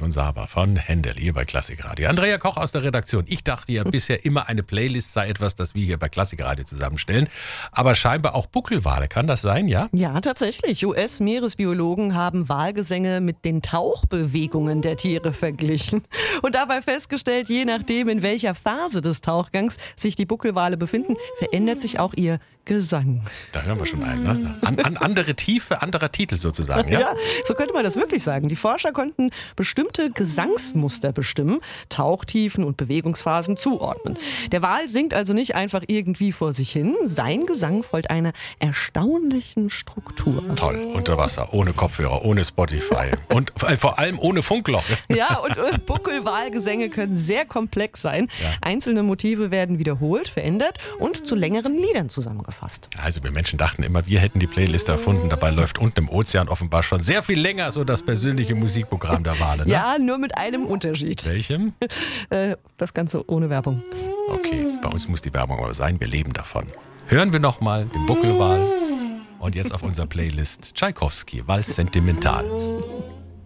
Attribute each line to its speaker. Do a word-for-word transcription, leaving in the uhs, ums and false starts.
Speaker 1: von Saba von Händel hier bei Klassikradio. Andrea Koch aus der Redaktion. Ich dachte ja bisher immer, eine Playlist sei etwas, das wir hier bei Klassikradio zusammenstellen. Aber scheinbar auch Buckelwale. Kann das sein, ja?
Speaker 2: Ja, tatsächlich. U S-Meeresbiologen haben Walgesänge mit den Tauchbewegungen der Tiere verglichen. Und dabei festgestellt, je nachdem, in welcher Phase des Tauchgangs sich die Buckelwale befinden, verändert sich auch ihr Gesang.
Speaker 1: Da hören wir schon einen, ne? An, an andere Tiefe, anderer Titel sozusagen, ja?
Speaker 2: Ja, so könnte man das wirklich sagen. Die Forscher konnten bestimmte Gesangsmuster bestimmen, Tauchtiefen und Bewegungsphasen zuordnen. Der Wal singt also nicht einfach irgendwie vor sich hin. Sein Gesang folgt einer erstaunlichen Struktur.
Speaker 1: Toll, unter Wasser, ohne Kopfhörer, ohne Spotify und vor allem ohne Funkloch.
Speaker 2: Ja, und äh, Buckelwalgesänge können sehr komplex sein.
Speaker 1: Ja.
Speaker 2: Einzelne Motive werden wiederholt, verändert und zu längeren Liedern zusammengefasst.
Speaker 1: Also wir Menschen dachten immer, wir hätten die Playlist erfunden. Dabei läuft unten im Ozean offenbar schon sehr viel länger so das persönliche Musikprogramm der Wale. Ne?
Speaker 2: Ja, nur mit einem Unterschied.
Speaker 1: Welchem?
Speaker 2: Äh, das Ganze ohne Werbung.
Speaker 1: Okay, bei uns muss die Werbung aber sein. Wir leben davon. Hören wir nochmal den Buckelwal. Und jetzt auf unserer Playlist Tschaikowski, Vals Sentimental.